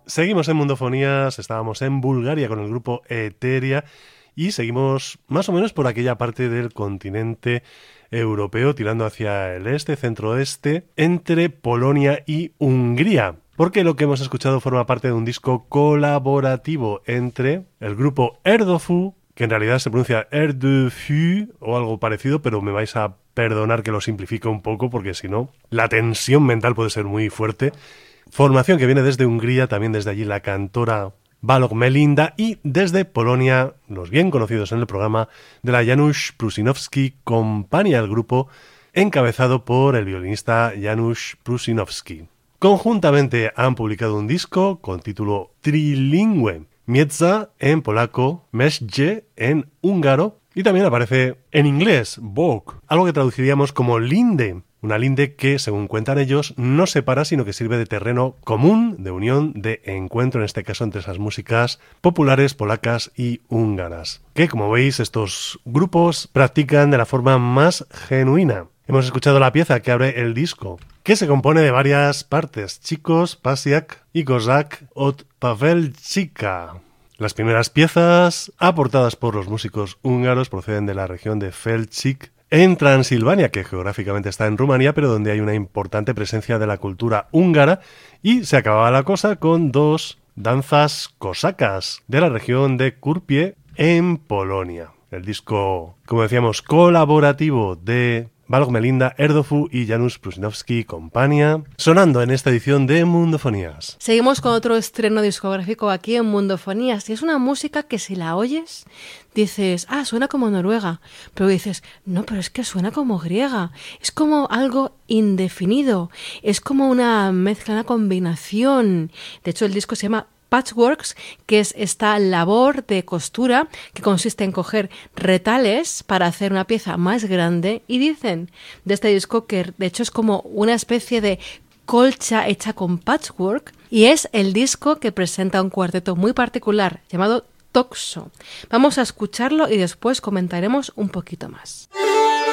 Seguimos en Mundofonías, estábamos en Bulgaria con el grupo Eteria y seguimos más o menos por aquella parte del continente europeo, tirando hacia el este, centro-oeste, entre Polonia y Hungría. Porque lo que hemos escuchado forma parte de un disco colaborativo entre el grupo Erdofu, que en realidad se pronuncia Erdofu o algo parecido, pero me vais a perdonar que lo simplifique un poco porque si no, la tensión mental puede ser muy fuerte. Formación que viene desde Hungría, también desde allí la cantora Balog Melinda, y desde Polonia, los bien conocidos en el programa de la Janusz Prusinowski Kompania, el grupo encabezado por el violinista Janusz Prusinowski. Conjuntamente han publicado un disco con título trilingüe, Miedza en polaco, Mesje en húngaro, y también aparece en inglés, Vogue, algo que traduciríamos como linde. Una linde que, según cuentan ellos, no separa, sino que sirve de terreno común, de unión, de encuentro, en este caso entre esas músicas populares polacas y húngaras, que, como veis, estos grupos practican de la forma más genuina. Hemos escuchado la pieza que abre el disco, que se compone de varias partes, Chicos, Pasiak y Kozak od Pavelchika. Las primeras piezas, aportadas por los músicos húngaros, proceden de la región de Felchik, en Transilvania, que geográficamente está en Rumanía, pero donde hay una importante presencia de la cultura húngara, y se acababa la cosa con dos danzas cosacas de la región de Kurpie, en Polonia. El disco, como decíamos, colaborativo de Balog Melinda, Erdofu y Janusz Prusinowski Kompania, sonando en esta edición de Mundofonías. Seguimos con otro estreno discográfico aquí en Mundofonías, y es una música que si la oyes dices, suena como noruega, pero dices, no, pero es que suena como griega, es como algo indefinido, es como una mezcla, una combinación. De hecho, el disco se llama Patchworks, que es esta labor de costura que consiste en coger retales para hacer una pieza más grande, y dicen de este disco que de hecho es como una especie de colcha hecha con patchwork, y es el disco que presenta un cuarteto muy particular llamado Toxo. Vamos a escucharlo y después comentaremos un poquito más.